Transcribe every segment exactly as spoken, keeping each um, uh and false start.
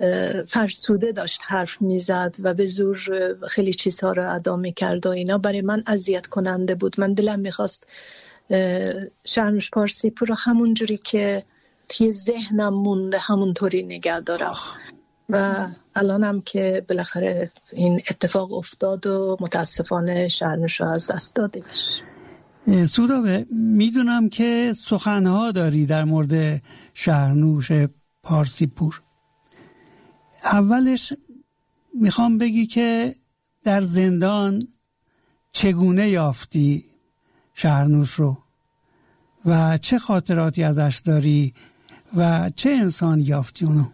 فرسوده داشت حرف میزد و به زور خیلی چیزها رو ادا میکرد و اینا برای من اذیت کننده بود. من دلم میخواست شهرنوش پارسیپور رو همون جوری که توی ذهنم مونده همونطوری نگه دارم و الانم که بالاخره این اتفاق افتاد و متاسفانه شهرنوش رو از دست دادیمش. سهراب، میدونم که سخنها داری در مورد شهرنوش پارسیپور. اولش میخوام بگی که در زندان چگونه یافتی شهرنوش رو و چه خاطراتی ازش داری و چه انسان یافتی اونو؟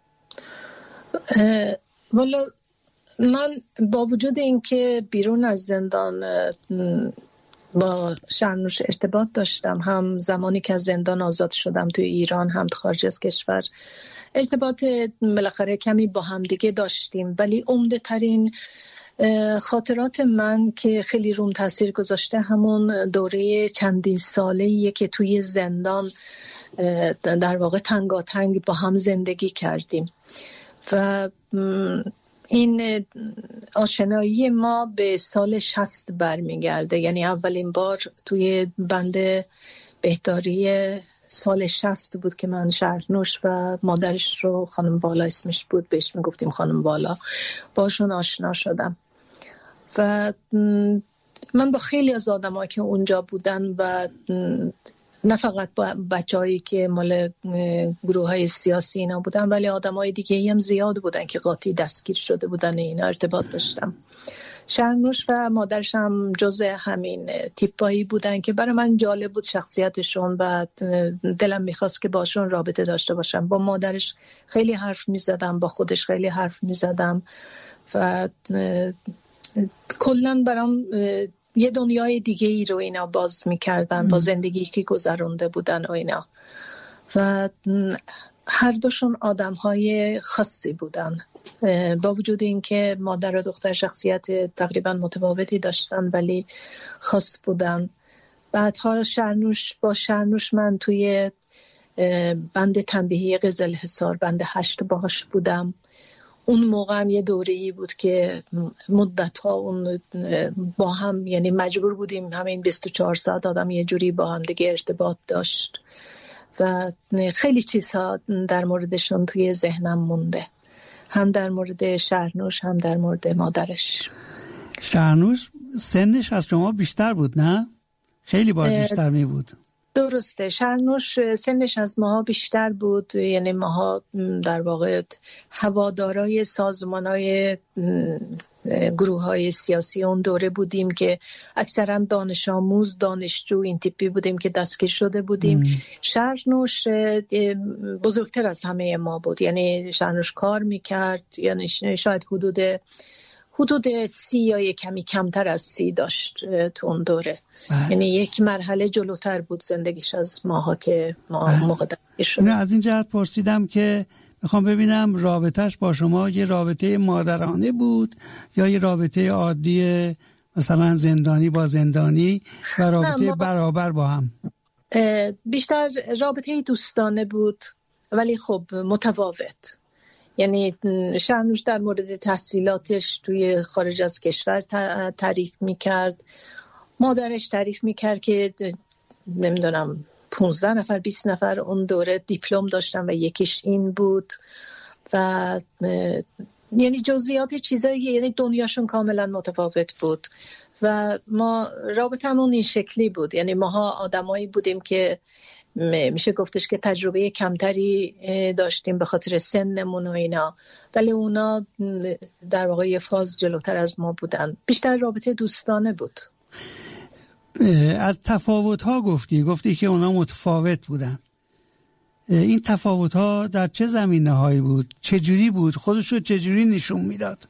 والا من با وجود اینکه بیرون از زندان با شهرنوش ارتباط داشتم، هم زمانی که از زندان آزاد شدم توی ایران هم خارج از کشور ارتباط بالاخره کمی با هم دیگه داشتیم، ولی عمده ترین خاطرات من که خیلی روم تاثیر گذاشته همون دوره چندین ساله‌ایه که توی زندان در واقع تنگاتنگ با هم زندگی کردیم و این آشنایی ما به سال شصت برمیگرده. یعنی اولین بار توی بند بهداری سال شصت بود که من شهرنوش و مادرش رو، خانم بالا اسمش بود، بهش میگفتیم خانم بالا، باشون آشنا شدم و من با خیلی از آدم‌ها که اونجا بودن و نه فقط با بچه‌هایی که مال گروه‌های سیاسی اینا بودن ولی آدم‌های دیگه هم زیاد بودن که قاطی دستگیر شده بودن، اینا ارتباط داشتم. شهرنوش و مادرش هم جزء همین تیپایی بودن که برای من جالب بود شخصیتشون و دلم میخواست که باشون رابطه داشته باشم. با مادرش خیلی حرف میزدم، با خودش خیلی حرف میزدم و کلاً برام یه دنیای دیگه ای رو اینا باز میکردن با زندگی که گذرونده بودن و اینا و هر دوشون آدم های خاصی بودن. با وجود این که مادر و دختر شخصیت تقریبا متفاوتی داشتن ولی خاص بودن. بعدها شهرنوش با شهرنوش من توی بند تنبیهی قزل حصار بند هشت باهاش بودم. اون موقع هم یه دوره‌ای بود که مدت‌ها اون با هم، یعنی مجبور بودیم همین بیست و چهار ساعت آدم یه جوری با هم دیگه ارتباط داشت و خیلی چیزها در موردشون توی ذهنم مونده، هم در مورد شهرنوش هم در مورد مادرش. شهرنوش سنش از شما بیشتر بود نه؟ خیلی باید بیشتر می بود. درسته، شهرنوش سنش از ماها بیشتر بود، یعنی ماها در واقع هوادارای سازمانای گروه های سیاسی اون دوره بودیم که اکثرا دانش آموز دانشجو این تیپی بودیم که دستگیر شده بودیم. ام. شهرنوش بزرگتر از همه ما بود، یعنی شهرنوش کار میکرد، یعنی شاید حدود حدود سی یا یک کمی کمتر از سی داشت تو اون دوره. بله. یعنی یک مرحله جلوتر بود زندگیش از ماها که ما بله. موقع دستگیر شدیم. از این جهت پرسیدم که میخوام ببینم رابطهش با شما یه رابطه مادرانه بود یا یه رابطه عادی مثلا زندانی با زندانی و رابطه ما... برابر با هم؟ بیشتر رابطه دوستانه بود ولی خب متفاوت. یعنی شهرنوش در مورد تحصیلاتش توی خارج از کشور تعریف میکرد، مادرش تعریف میکرد که نمیدونم پونزده نفر بیست نفر اون دوره دیپلم داشتن و یکیش این بود و یعنی جزئیات چیزایی، یعنی دنیاشون کاملا متفاوت بود و ما رابطمون این شکلی بود. یعنی ماها آدمایی بودیم که میشه گفتش که تجربه کمتری داشتیم به خاطر سنمون و اینا، ولی اونا در واقع یه فاز جلوتر از ما بودن. بیشتر رابطه دوستانه بود. از تفاوت‌ها گفتی گفتی که اونا متفاوت بودن. این تفاوت‌ها در چه زمینه‌هایی بود؟ چه جوری بود؟ خودش رو چه جوری نشون میداد؟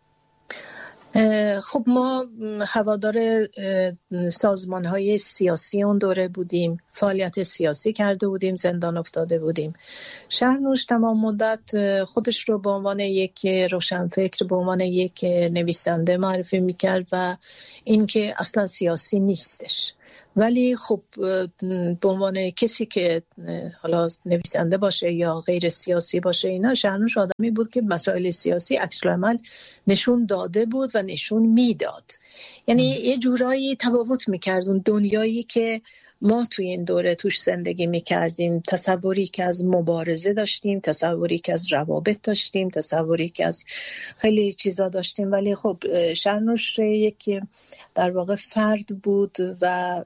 خب ما هوادار سازمان‌های سیاسی اون دوره بودیم، فعالیت سیاسی کرده بودیم، زندان افتاده بودیم. شهرنوش تمام مدت خودش رو به عنوان یک روشنفکر، به عنوان یک نویسنده معرفی می‌کرد و این که اصلا سیاسی نیستش. ولی خب به عنوان کسی که حالا نویسنده باشه یا غیر سیاسی باشه اینا، شهرنوش آدمی بود که مسائل سیاسی عکس العمل نشون داده بود و نشون میداد. یعنی یه جورایی تفاوت میکرد اون دنیایی که ما توی این دوره توش زندگی میکردیم، تصوری که از مبارزه داشتیم، تصوری که از روابط داشتیم، تصوری که از خیلی چیزا داشتیم، ولی خب شهرنوش یک در واقع فرد بود و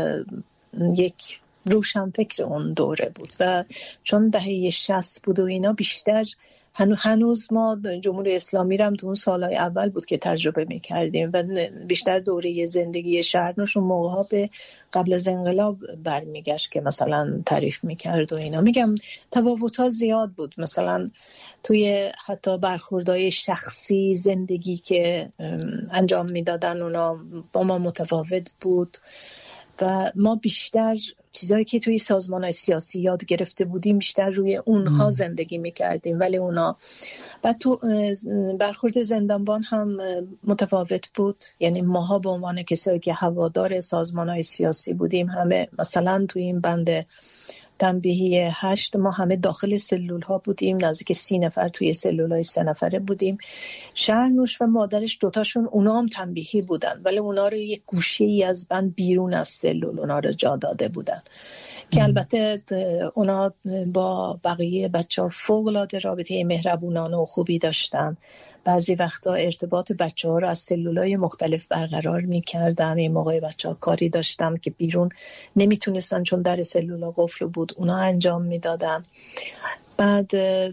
یک روشنفکر اون دوره بود و چون دهه شصت بود و اینا، بیشتر هنوز ما جمهوری اسلامی رو هم تو اون سالهای اول بود که تجربه میکردیم و بیشتر دوره زندگی شهرنوش اون موقعها به قبل از انقلاب برمیگشت که مثلا تعریف میکرد و اینا. میگم تفاوت‌ها زیاد بود، مثلا توی حتی برخوردهای شخصی زندگی که انجام میدادن اونا با ما متفاوت بود و ما بیشتر چیزایی که توی سازمان‌های سیاسی یاد گرفته بودیم بیشتر روی اونها زندگی می‌کردیم، ولی اونا بعد تو برخورد زندانبان هم متفاوت بود. یعنی ماها به عنوان کسایی که هوادار سازمان‌های سیاسی بودیم، همه مثلا توی این بند تنبیهی هشت ما همه داخل سلول ها بودیم، نزدیک سی نفر توی سلول های سه نفره بودیم. شهرنوش و مادرش دوتاشون اونا هم تنبیهی بودن، ولی اونا رو یک گوشه ای از بند بیرون از سلول اونا رو جا داده بودن که البته اونا با بقیه بچه ها فوق العاده رابطه مهربونانه و خوبی داشتن. بعضی وقتا ارتباط بچه ها رو از سلولای مختلف برقرار می کردن. این موقع بچه ها کاری داشتن که بیرون نمیتونستن چون در سلولا قفل بود، اونا انجام می دادن. بعد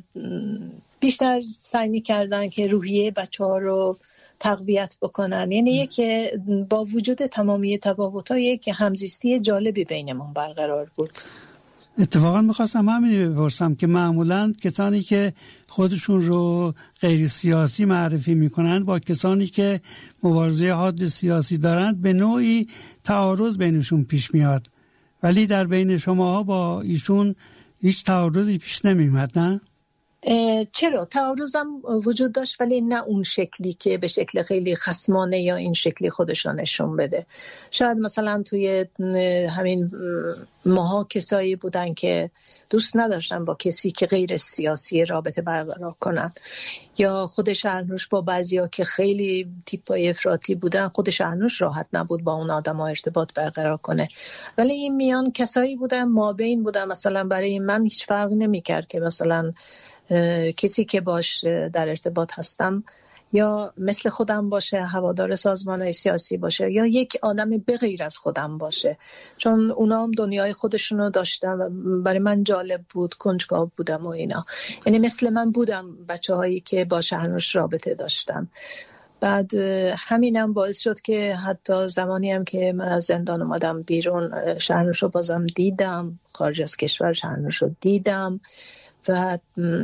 بیشتر سعی می کردن که روحیه بچه ها رو تقویت بکنن. یعنی یکی با وجود تمامی تفاوت‌ها یک همزیستی جالبی بینمون برقرار بود. اتفاقا میخواستم همینی بپرسم که معمولاً کسانی که خودشون رو غیر سیاسی معرفی میکنند با کسانی که مبارزه حاد سیاسی دارند به نوعی تعارض بینشون پیش میاد، ولی در بین شما با ایشون هیچ تعارضی پیش نمیاد، نه؟ چرا؟ تعارضم وجود داشت، ولی نه اون شکلی که به شکل خیلی خصمانه یا این شکلی خودشان نشون بده. شاید مثلا توی همین ماها کسایی بودن که دوست نداشتن با کسی که غیر سیاسی رابطه برقرار کنن، یا خود شهرنوش با بعضیا که خیلی تیپای افراطی بودن، خود شهرنوش راحت نبود با اون آدم‌ها ارتباط برقرار کنه. ولی این میان کسایی بودن مابین بودن. مثلا برای من هیچ فرق نمی‌کرد که مثلا کسی که باش در ارتباط هستم یا مثل خودم باشه، هوادار سازمان‌های سیاسی باشه، یا یک آدم بغیر از خودم باشه، چون اونا هم دنیای خودشونو داشتن و برای من جالب بود، کنجکاو بودم و اینا. یعنی مثل من بودم بچه‌هایی که با شهرنوش رابطه داشتن. بعد همینم باعث شد که حتی زمانی هم که من از زندان اومدم بیرون، شهرنوش رو بازم دیدم، خارج از کشور شهرنوش رو دیدم و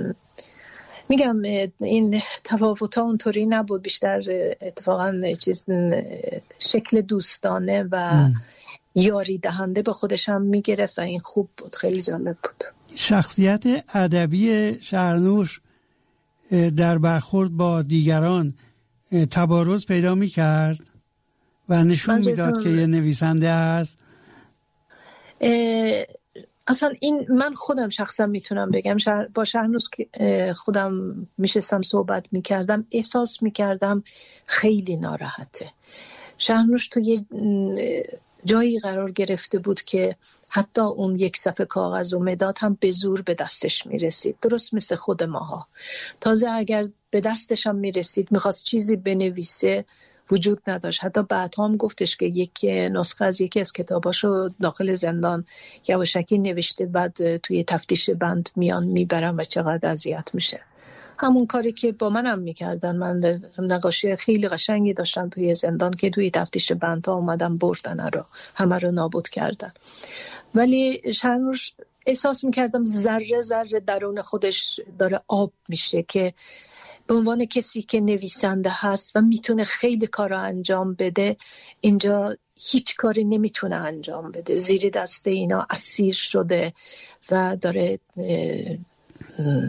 میگم این تفاوت‌ها اونطوری نبود، بیشتر اتفاقا چیز شکل دوستانه و ام. یاری دهنده به خودش هم میگرفت و این خوب بود، خیلی جالب بود. شخصیت ادبی شهرنوش در برخورد با دیگران تبارز پیدا میکرد و نشون میداد که یه نویسنده است. اصلا این من خودم شخصا میتونم بگم، شهر با شهرنوش که خودم میشستم صحبت میکردم، احساس میکردم خیلی ناراحته. شهرنوش تو یه جایی قرار گرفته بود که حتی اون یک صفحه کاغذ و مداد هم به زور به دستش میرسید، درست مثل خود ماها. تازه اگر به دستش هم میرسید میخواست چیزی بنویسه وجود نداشت. حتی بعدها هم گفتش که یک نسخه از یکی از کتاباشو داخل زندان یواشکی نوشته، بعد توی تفتیش بند میان میبرن و چقدر اذیت میشه. همون کاری که با منم میکردن. من نقاشی خیلی قشنگی داشتم توی زندان که توی تفتیش بندها اومدن بردن رو، همه رو نابود کردن. ولی شهرنوش احساس میکردم ذره ذره درون خودش داره آب میشه که به عنوان کسی که نویسنده هست و میتونه خیلی کارا انجام بده، اینجا هیچ کاری نمیتونه انجام بده، زیر دست اینا اسیر شده و داره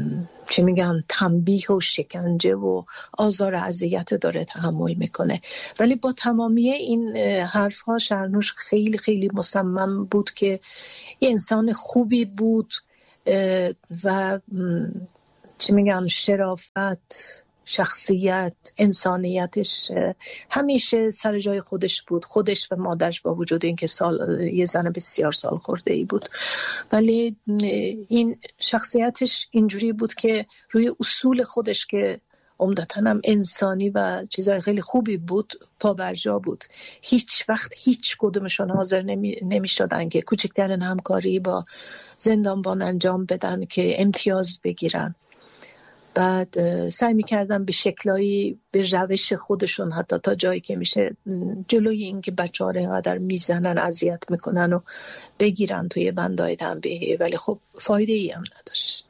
چی میگن تنبیه و شکنجه و آزار و اذیت داره تحمل میکنه. ولی با تمامی این حرف ها شرنوش خیلی خیلی مصمم بود که یه انسان خوبی بود و چی میگن شرافت، شخصیت، انسانیتش همیشه سر جای خودش بود. خودش و مادرش با وجود اینکه سال یه زن بسیار سال خورده ای بود، ولی این شخصیتش اینجوری بود که روی اصول خودش که عمدتاً هم انسانی و چیزای خیلی خوبی بود پابرجا بود. هیچ وقت هیچ کدومشون حاضر نمی, نمی شدن که کوچکترین همکاری با زندانبان انجام بدن که امتیاز بگیرن. بعد سعی می‌کردن به شکلایی به روش خودشون حتی تا جایی که میشه جلوی این که بچه‌ها رو اینقدر میزنن اذیت میکنن و بگیرن توی بندای تنبیهی، ولی خب فایده ای هم نداشت.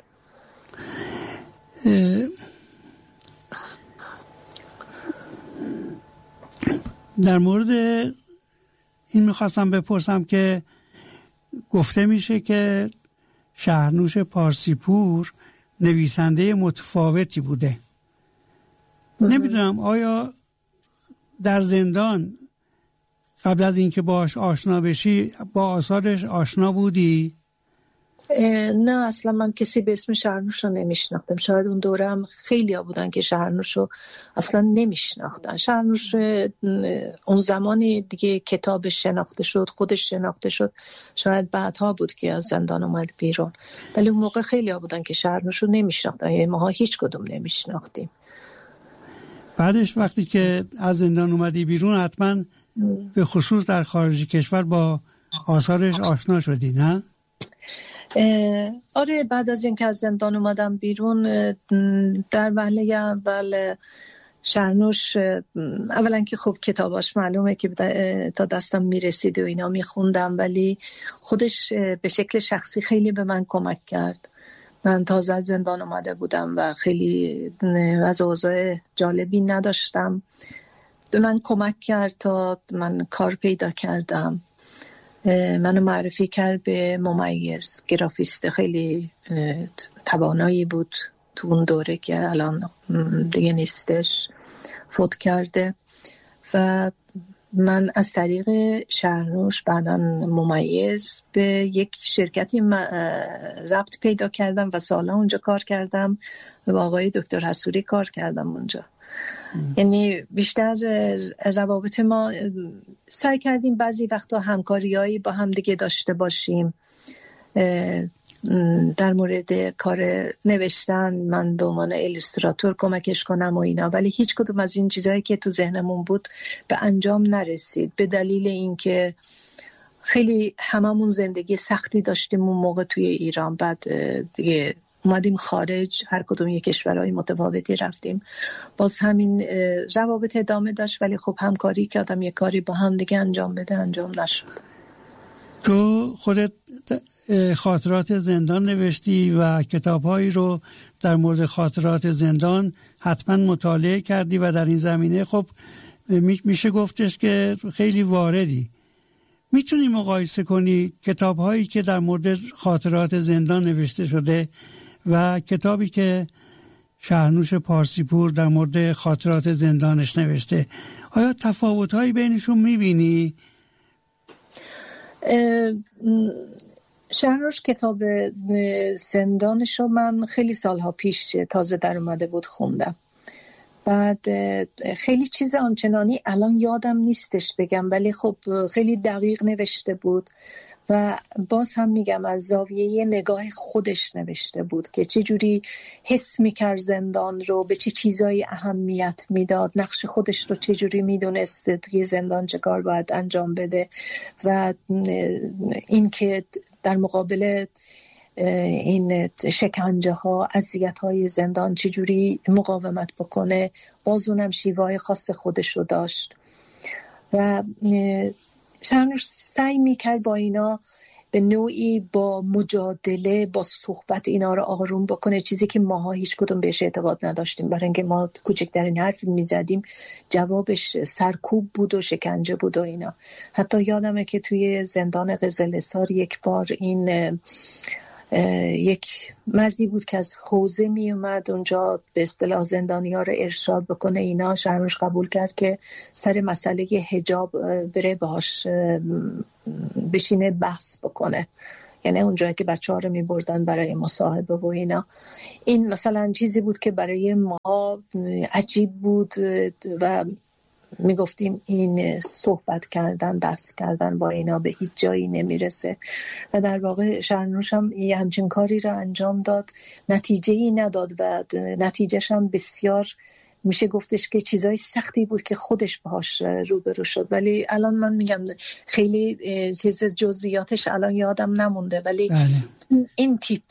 در مورد این میخواستم بپرسم که گفته میشه که شهرنوش پارسیپور نویسنده متفاوتی بوده. نمیدونم آیا در زندان قبل از اینکه باش آشنا بشی با آثارش آشنا بودی؟ نه اصلا من کسی به اسم شهرنوش رو نمیشناختم. شاید اون دوره هم خیلی ها بودن که شهرنوش رو اصلا نمیشناختن. شهرنوش اون زمانی دیگه کتاب شناخته شد، خودش شناخته شد، شاید بعدها بود که از زندان اومد بیرون، ولی اون موقع خیلی ها بودن که شهرنوش رو نمیشناختن. یعنی ماها هیچ کدوم نمیشناختیم. بعدش وقتی که از زندان اومدی بیرون حتما به خصوص در خارج کشور با آثارش آشنا شدی، نه؟ آره، بعد از اینکه از زندان اومدم بیرون در وهله اول شهرنوش اولا که خب کتاباش معلومه که تا دستم میرسید و اینا میخوندم، ولی خودش به شکل شخصی خیلی به من کمک کرد. من تازه از زندان اومده بودم و خیلی از اوضاع جالبی نداشتم. به من کمک کرد تا من کار پیدا کردم. منو معرفی کرد به ممیز، گرافیست خیلی توانایی بود تو اون دوره که الان دیگه نیستش، فوت کرده. و من از طریق شهرنوش بعداً ممیز به یک شرکتی ربط پیدا کردم و سالا اونجا کار کردم و با آقای دکتر حسوری کار کردم اونجا. یعنی بیشتر روابط ما سعی کردیم بعضی وقتا همکاریایی با هم دیگه داشته باشیم در مورد کار نوشتن، من به عنوان ایلوستراتور کمکش کنم و اینا، ولی هیچ کدوم از این چیزایی که تو ذهنمون بود به انجام نرسید به دلیل اینکه خیلی هممون زندگی سختی داشتیم اون موقع توی ایران. بعد دیگه اومدیم خارج، هر کدوم یک کشورهای متفاوتی رفتیم، باز همین روابط ادامه داشت، ولی خب همکاری که آدم یک کاری با هم دیگه انجام بده انجام نشد. تو خودت خاطرات زندان نوشتی و کتاب‌هایی رو در مورد خاطرات زندان حتما مطالعه کردی و در این زمینه خب میشه گفتش که خیلی واردی. میتونی مقایسه کنی کتاب‌هایی که در مورد خاطرات زندان نوشته شده و کتابی که شهرنوش پارسیپور در مورد خاطرات زندانش نوشته، آیا تفاوت‌هایی بینشون می‌بینی؟ شهرنوش کتاب زندانش رو من خیلی سالها پیش تازه در اومده بود خوندم. بعد خیلی چیز آنچنانی الان یادم نیستش بگم، ولی خب خیلی دقیق نوشته بود و باز هم میگم از زاویه نگاه خودش نوشته بود که چه جوری حس میکرد زندان رو، به چه چیزایی اهمیت میداد، نقش خودش رو چه جوری میدونست توی زندان چه کار باید انجام بده و این که در مقابل این شکنجه ها، اذیت های زندان چجوری مقاومت بکنه، باز اونم شیوه خاص خودش رو داشت و شهرنوش سعی میکرد با اینا به نوعی با مجادله، با صحبت اینا رو آروم بکنه، چیزی که ماها هیچ کدوم بهش اعتقاد نداشتیم، برای اینکه ما کوچکترین حرفی میزدیم جوابش سرکوب بود و شکنجه بود و اینا. حتی یادمه که توی زندان قزل‌حصار یک بار این یک مردی بود که از حوزه می اومد اونجا به اصطلاح زندانی‌ها رو ارشاد بکنه. اینا شهرنوش قبول کرد که سر مسئله حجاب بره باهاش بشینه بحث بکنه، یعنی اونجایی که بچه ها رو می بردن برای مصاحبه و اینا. این مثلا چیزی بود که برای ما عجیب بود و می گفتیم این صحبت کردن بحث کردن با اینا به هیچ جایی نمیرسه و در واقع شهرنوش هم یه همچین کاری رو انجام داد، نتیجه‌ای نداد و نتیجهش هم بسیار میشه گفتش که چیزای سختی بود که خودش باهاش روبرو شد. ولی الان من میگم خیلی چیز جزئیاتش الان یادم نمونده، ولی بله. این تیپ